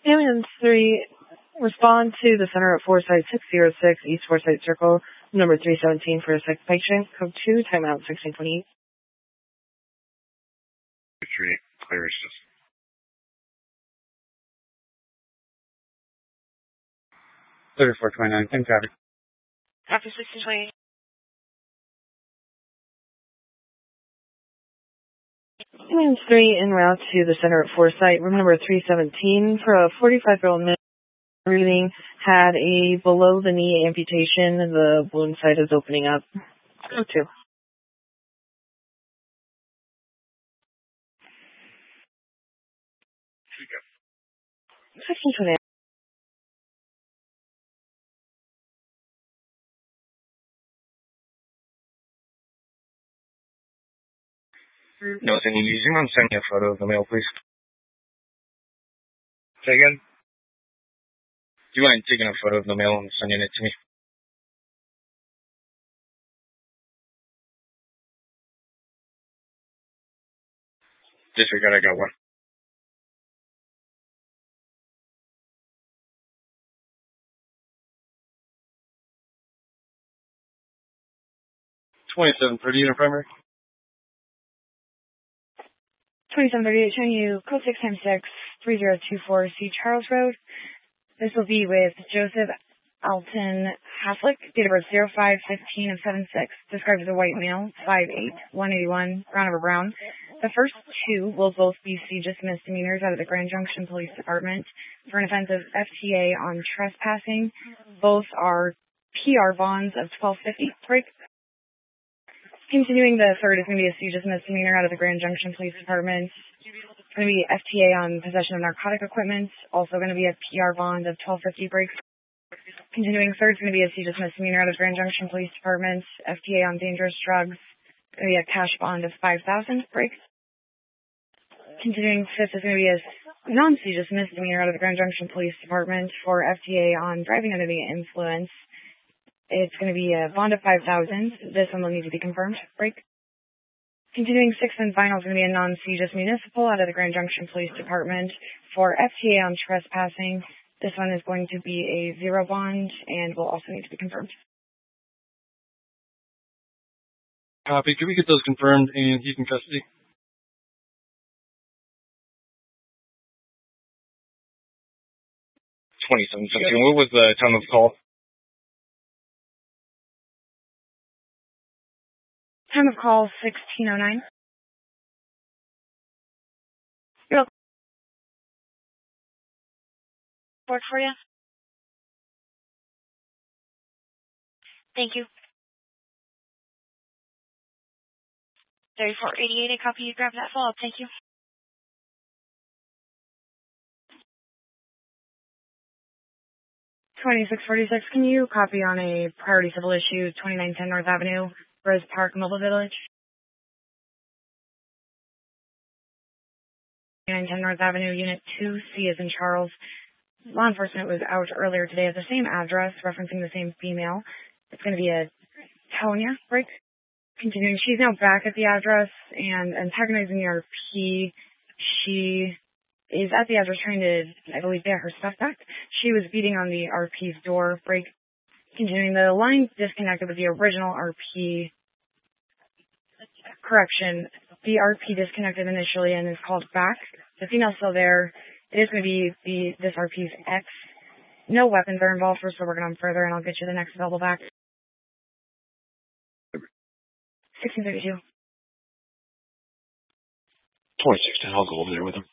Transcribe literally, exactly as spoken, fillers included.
Ambulance three, respond to the center at Foresight six oh six East Foresight Circle, number three seventeen for a sick patient, code two, timeout sixteen twenty-eight. three, clear assist. thirty-four twenty-nine, ten copy. Copy sixteen twenty-eight. Ambulance three, en route to the center at Foresight, room number three seventeen for a forty-five-year-old man breathing, had a below-the-knee amputation. The wound site is opening up. Go to. sixteen twenty-eight. No, can you zoom on send me a photo of the mail, please? Say again? Do you mind taking a photo of the mail and sending it to me? Disregard, I got one. twenty-seven thirty unit primary. twenty-seven thirty-eight, showing you code six times six, three zero two four C Charles Road. This will be with Joseph Alton Haslick, date of birth zero five fifteen of seven six, described as a white male, five eight, one eighty-one, brown over brown. The first two will both be C G I S misdemeanors out of the Grand Junction Police Department for an offense of F T A on trespassing. Both are P R bonds of twelve fifty. Break. Continuing, the third is going to be a C G I S misdemeanor out of the Grand Junction Police Department. It's going to be F T A on possession of narcotic equipment. Also going to be a P R bond of twelve fifty. Breaks. Continuing, third is going to be a C G I S misdemeanor out of Grand Junction Police Department. F T A on dangerous drugs. It's going to be a cash bond of five thousand. Breaks. Continuing, fifth is going to be a non-C G I S misdemeanor out of the Grand Junction Police Department for F T A on driving under the influence. It's going to be a bond of five thousand. This one will need to be confirmed. Break. Continuing, sixth and final is going to be a non-C G I S municipal out of the Grand Junction Police Department for F T A on trespassing. This one is going to be a zero bond and will also need to be confirmed. Copy. Can we get those confirmed and keep in custody? twenty-seven seventeen. What was the time of call? Time of call, sixteen oh nine. You're welcome. Work for you? Thank you. thirty-four eighty-eight, a copy. You grab that follow-up. Thank you. twenty-six forty-six, can you copy on a priority civil issue, twenty-nine ten North Avenue, Rose Park, Mobile Village? twenty-nine ten North Avenue, Unit two, C as in Charles. Law enforcement was out earlier today at the same address, referencing the same female. It's going to be a Tonya break. Continuing, she's now back at the address and antagonizing the R P. She is at the address trying to, I believe, get her stuff back. She was beating on the R P's door. Break. Continuing, the line disconnected with the original R P. Correction, the R P disconnected initially and is called back. The female's still there. It is going to be the this R P's ex. No weapons are involved. We're still working on further, and I'll get you the next available back. sixteen thirty-two. twenty-six ten, I'll go over there with him.